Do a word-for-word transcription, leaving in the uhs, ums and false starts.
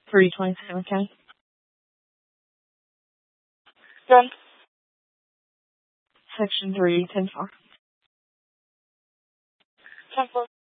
three twenty-seven K. Done. Section three, ten four. ten four.